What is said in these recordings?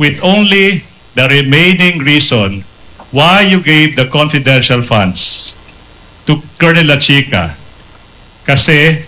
with only the remaining reason why you gave the confidential funds to Colonel La Chica. Kasi,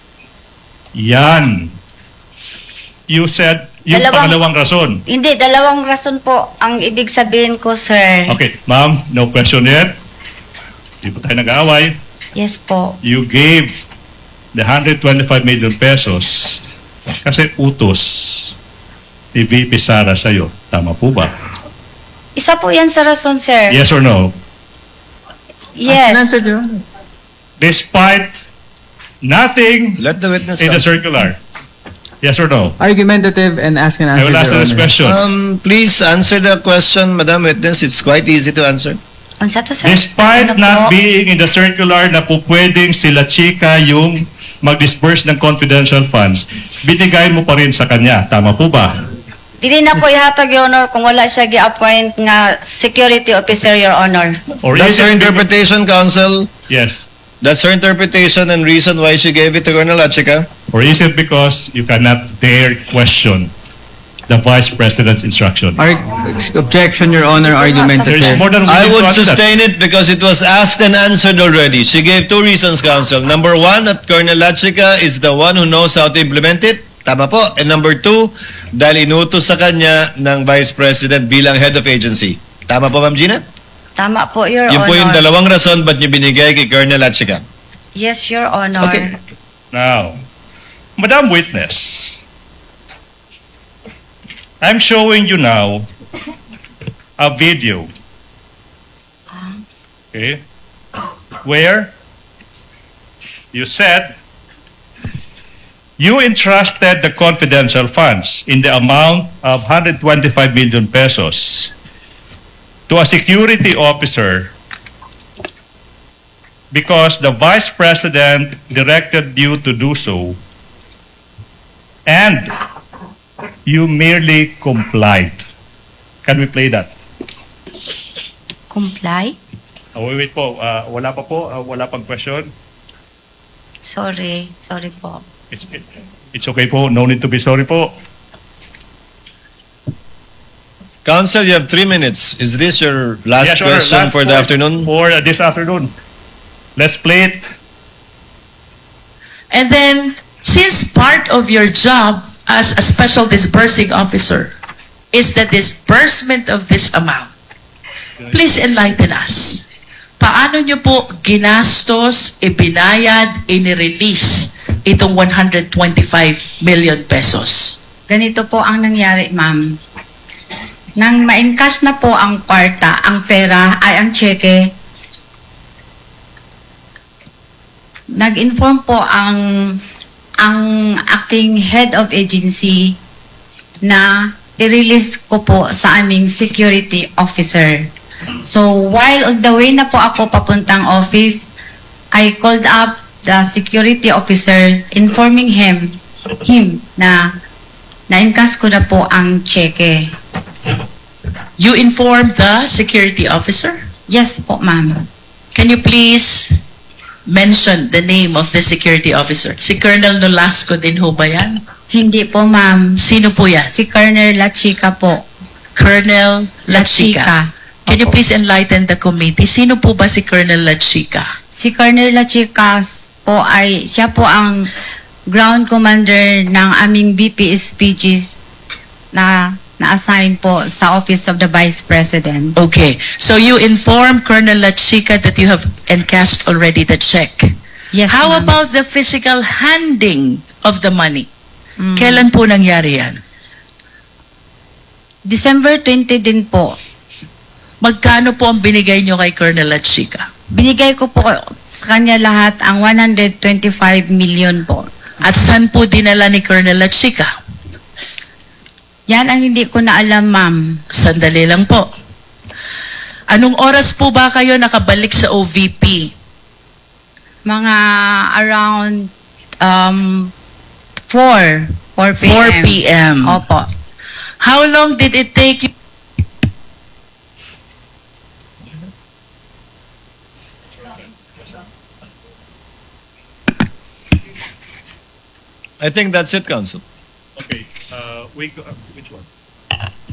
yan. You said, yung pangalawang rason. Hindi, dalawang rason po ang ibig sabihin ko, sir. Okay, ma'am, no question yet. Hindi po tayo nag-aaway. Yes po. You gave the 125 million pesos kasi utos ni VP Sara sa'yo. Tama po ba? Isa po yan sa rason, sir. Yes or no? Yes. Answer, Your Honor. Despite nothing Let the witness in the answer. circular. Yes or no? Argumentative and ask and I answer, will ask Your this Honor. question. Please answer the question, Madam Witness. It's quite easy to answer. Unsa to, sir? Despite Ano not po? being in the circular na po pwedeng sila Chica yung mag-disperse ng confidential funds, binigay mo pa rin sa kanya. Tama po ba? Dili na po ihatag, Your Honor, kung wala siya gi-appoint nga security officer, Your Honor. Or That's is her it- interpretation, counsel. Yes. That's her interpretation and reason why she gave it to Colonel Achika. Or is it because you cannot dare question the Vice President's instruction? Objection, Your Honor, There is argumentative. more than I willing to would answer that. sustain it because it was asked and answered already. She gave two reasons, counsel. Number one, that Colonel Achika is the one who knows how to implement it. Tama po. And number two, dahil inutos sa kanya ng Vice President bilang head of agency. Tama po, Ma'am Gina? Tama po, Your Yun Honor. po yung dalawang rason ba't niyo binigay kay Colonel Achika. Yes, Your Honor. Okay. Now, Madam Witness, I'm showing you now a video. Okay? Where you said you entrusted the confidential funds in the amount of 125 million pesos to a security officer because the Vice President directed you to do so, and you merely complied. Can we play that? Comply? Wait po. Wala pa po. Wala pang question. Sorry. Sorry po. It's okay po. No need to be sorry po. Counsel, you have 3 minutes. Is this your last Yes, sir. question Last for the afternoon? For this afternoon. Let's play it. And then, since part of your job as a special disbursing officer is the disbursement of this amount, please enlighten us. Paano nyo po ginastos, ibinayad, inirelease itong 125 million pesos? Ganito po ang nangyari, ma'am. Nang ma-encash na po ang kwarta, ang pera ay ang cheque, nag-inform po ang aking head of agency na i-release ko po sa aming security officer. So while on the way na po ako papuntang office, I called up the security officer informing him na na-encash ko na po ang cheque. You informed the security officer? Yes po, ma'am. Can you please mention the name of the security officer? Si Colonel Nolasco din ho ba yan? Hindi po, ma'am. Sino po yan? Si Colonel La Chica po. Colonel La Chica. Can you Opo. please enlighten the committee? Sino po ba si Colonel La Chica? Si Colonel La Chica po ay, siya po ang ground commander ng aming BPSPGs na na-assign po sa Office of the Vice President. Okay. So you informed Colonel La Chica that you have encashed already the check. Yes, How ma'am. about the physical handing of the money? Mm. Kailan po nangyari yan? December 20 din po. Magkano po ang binigay nyo kay Colonel La Chica? Binigay ko po sa kanya lahat ang 125 million po. At saan po dinala ni Colonel La Chica? Yan ang hindi ko na alam, ma'am. Sandali lang po. Anong oras po ba kayo nakabalik sa OVP? Mga around 4 p.m. 4 p.m. Opo. How long did it take you? I think that's it, counsel. Okay.